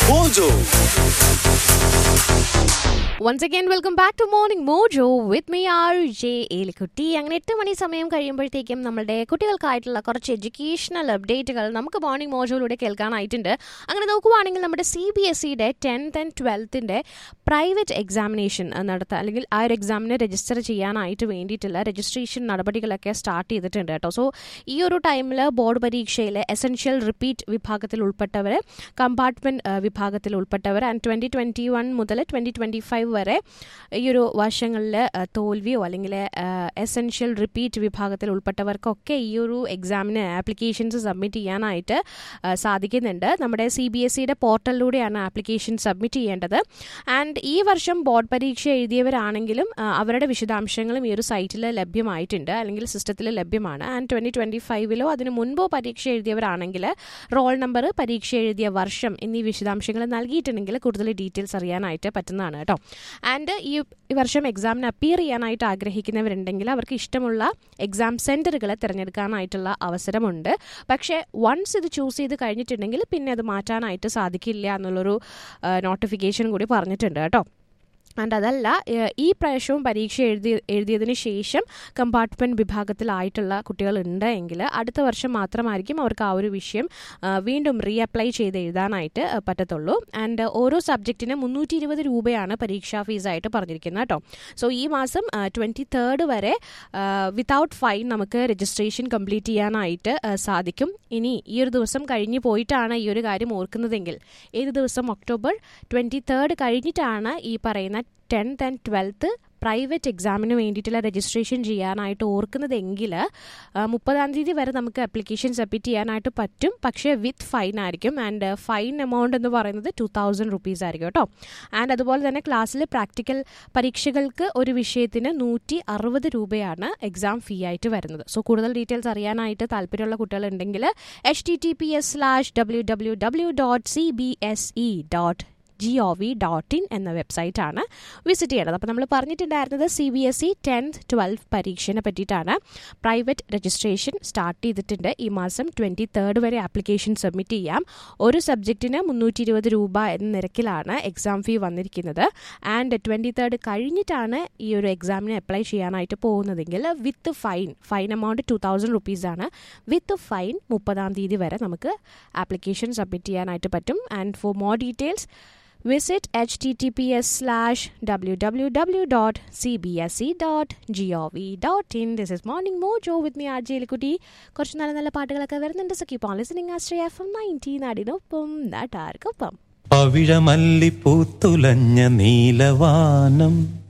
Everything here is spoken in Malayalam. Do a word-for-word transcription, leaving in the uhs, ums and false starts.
Mojo. Once again, welcome back to Morning Mojo with me, R J Elikutti. അങ്ങനെ എട്ട് മണി സമയം കഴിയുമ്പോഴത്തേക്കും നമ്മുടെ കുട്ടികൾക്കായിട്ടുള്ള കുറച്ച് എഡ്യൂക്കേഷണൽ അപ്ഡേറ്റുകൾ നമുക്ക് മോർണിംഗ് മോജോയിലൂടെ കേൾക്കാനായിട്ടുണ്ട്. അങ്ങനെ നോക്കുവാണെങ്കിൽ നമ്മുടെ സി ബി എസ് ഇയുടെ ടെൻത്ത് ആൻഡ് ട്വൽത്തിൻ്റെ പ്രൈവറ്റ് എക്സാമിനേഷൻ നടത്താൻ അല്ലെങ്കിൽ ആ ഒരു എക്സാമിന് രജിസ്റ്റർ ചെയ്യാനായിട്ട് വേണ്ടിയിട്ടുള്ള രജിസ്ട്രേഷൻ നടപടികളൊക്കെ സ്റ്റാർട്ട് ചെയ്തിട്ടുണ്ട് കേട്ടോ. സോ ഈ ഒരു ടൈമിൽ ബോർഡ് പരീക്ഷയിലെ എസെൻഷ്യൽ റിപ്പീറ്റ് വിഭാഗത്തിൽ ഉൾപ്പെട്ടവർ, കമ്പാർട്ട്മെൻറ്റ് വിഭാഗത്തിൽ ഉൾപ്പെട്ടവർ ആൻഡ് ട്വൻറ്റി ട്വൻറ്റി വൺ മുതൽ ട്വൻറ്റി ട്വൻറ്റി ഫൈവ് വരെ ഈ ഒരു വർഷങ്ങളിൽ തോൽവിയോ അല്ലെങ്കിൽ എസെൻഷ്യൽ റിപ്പീറ്റ് വിഭാഗത്തിൽ ഉൾപ്പെട്ടവർക്കൊക്കെ ഈ ഒരു എക്സാമിന് ആപ്ലിക്കേഷൻസ് സബ്മിറ്റ് ചെയ്യാനായിട്ട് സാധിക്കുന്നുണ്ട്. നമ്മുടെ സി ബി എസ് സിയുടെ പോർട്ടലിലൂടെയാണ് ആപ്ലിക്കേഷൻ സബ്മിറ്റ് ചെയ്യേണ്ടത്. ആൻഡ് ഈ വർഷം ബോർഡ് പരീക്ഷ എഴുതിയവരാണെങ്കിലും അവരുടെ വിശദാംശങ്ങളും ഈ ഒരു സൈറ്റിൽ ലഭ്യമായിട്ടുണ്ട് അല്ലെങ്കിൽ സിസ്റ്റത്തിൽ ലഭ്യമാണ്. ആൻഡ് ട്വൻറ്റി ട്വൻറ്റി ഫൈവിലോ അതിന് മുൻപോ പരീക്ഷ എഴുതിയവരാണെങ്കിൽ റോൾ നമ്പർ, പരീക്ഷ എഴുതിയ വർഷം എന്നീ വിശദാംശങ്ങൾ നൽകിയിട്ടുണ്ടെങ്കിൽ കൂടുതൽ ഡീറ്റെയിൽസ് അറിയാനായിട്ട് പറ്റുന്നതാണ് കേട്ടോ. ആൻഡ് ഈ വർഷം എക്സാമിന് അപ്പിയർ ചെയ്യാനായിട്ട് ആഗ്രഹിക്കുന്നവരുണ്ടെങ്കിൽ അവർക്ക് ഇഷ്ടമുള്ള എക്സാം സെൻറ്ററുകളെ തിരഞ്ഞെടുക്കാനായിട്ടുള്ള അവസരമുണ്ട്. പക്ഷേ വൺസ് ഇത് ചൂസ് ചെയ്ത് കഴിഞ്ഞിട്ടുണ്ടെങ്കിൽ പിന്നെ അത് മാറ്റാനായിട്ട് സാധിക്കില്ല എന്നുള്ളൊരു നോട്ടിഫിക്കേഷൻ കൂടി പറഞ്ഞിട്ടുണ്ട് കേട്ടോ. ആൻഡ് അതല്ല, ഈ പ്രാവശ്യവും പരീക്ഷ എഴുതി എഴുതിയതിന് ശേഷം കമ്പാർട്ട്മെൻറ്റ് വിഭാഗത്തിലായിട്ടുള്ള കുട്ടികളുണ്ട് എങ്കിൽ അടുത്ത വർഷം മാത്രമായിരിക്കും അവർക്ക് ആ ഒരു വിഷയം വീണ്ടും റീ അപ്ലൈ ചെയ്ത് എഴുതാനായിട്ട് പറ്റത്തുള്ളൂ. ആൻഡ് ഓരോ സബ്ജക്റ്റിന് മുന്നൂറ്റി ഇരുപത് രൂപയാണ് പരീക്ഷാ ഫീസായിട്ട് പറഞ്ഞിരിക്കുന്നത് കേട്ടോ. സോ ഈ മാസം ട്വൻറ്റി തേർഡ് വരെ വിത്തൗട്ട് ഫൈൻ നമുക്ക് രജിസ്ട്രേഷൻ കംപ്ലീറ്റ് ചെയ്യാനായിട്ട് സാധിക്കും. ഇനി ഈ ഒരു ദിവസം കഴിഞ്ഞ് പോയിട്ടാണ് ഈ ഒരു കാര്യം ഓർക്കുന്നതെങ്കിൽ ഏത് ദിവസം ഒക്ടോബർ ട്വൻറ്റി തേർഡ് കഴിഞ്ഞിട്ടാണ് ഈ പറയുന്ന ടെൻത്ത് ആൻഡ് ട്വൽത്ത് പ്രൈവറ്റ് എക്സാമിന് വേണ്ടിയിട്ടുള്ള രജിസ്ട്രേഷൻ ചെയ്യാനായിട്ട് ഓർക്കുന്നതെങ്കിൽ മുപ്പതാം തീയതി വരെ നമുക്ക് ആപ്ലിക്കേഷൻ സബ്മിറ്റ് ചെയ്യാനായിട്ട് പറ്റും. പക്ഷേ വിത്ത് ഫൈൻ ആയിരിക്കും. ആൻഡ് ഫൈൻ എമൗണ്ട് എന്ന് പറയുന്നത് ടു തൗസൻഡ് റുപ്പീസ് ആയിരിക്കും കേട്ടോ. ആൻഡ് അതുപോലെ തന്നെ ക്ലാസ്സിൽ പ്രാക്ടിക്കൽ പരീക്ഷകൾക്ക് ഒരു വിഷയത്തിന് നൂറ്റി അറുപത് രൂപയാണ് എക്സാം ഫീ ആയിട്ട് വരുന്നത്. സോ കൂടുതൽ ഡീറ്റെയിൽസ് അറിയാനായിട്ട് താല്പര്യമുള്ള കുട്ടികളുണ്ടെങ്കിൽ H T T P S slash W W W dot C B S E dot G O V dot in എന്ന വെബ്സൈറ്റാണ് വിസിറ്റ് ചെയ്യേണ്ടത്. അപ്പോൾ നമ്മൾ പറഞ്ഞിട്ടുണ്ടായിരുന്നത് C B S E tenth twelfth പരീക്ഷയെ പറ്റിയിട്ടാണ്. പ്രൈവറ്റ് രജിസ്ട്രേഷൻ സ്റ്റാർട്ട് ചെയ്തിട്ടുണ്ട്. ഈ മാസം ട്വൻറ്റി തേർഡ് വരെ ആപ്ലിക്കേഷൻ സബ്മിറ്റ് ചെയ്യാം. ഒരു സബ്ജക്റ്റിന് മുന്നൂറ്റി ഇരുപത് രൂപ എന്ന നിരക്കിലാണ് എക്സാം ഫീ വന്നിരിക്കുന്നത്. ആൻഡ് ട്വൻറ്റി തേർഡ് കഴിഞ്ഞിട്ടാണ് ഈ ഒരു എക്സാമിന് അപ്ലൈ ചെയ്യാനായിട്ട് പോകുന്നതെങ്കിൽ വിത്ത് fine fine amount two thousand റുപ്പീസാണ്. വിത്ത് ഫൈൻ മുപ്പതാം തീയതി വരെ നമുക്ക് ആപ്ലിക്കേഷൻ സബ്മിറ്റ് ചെയ്യാനായിട്ട് പറ്റും. And for more details visit h t t p s slash w w w dot c b s e dot gov dot in. This is Morning Mojo with me, R J Elikutti. കുറച്ച് നല്ല നല്ല പാട്ടുകളൊക്കെ വരുന്നുണ്ട്. So keep on listening Ashraya F M ninety നാടിനൊപ്പം നാട്ടാർക്കൊപ്പം. പവിഴമല്ലിപ്പൂത്തുലഞ്ഞ നീലവാനം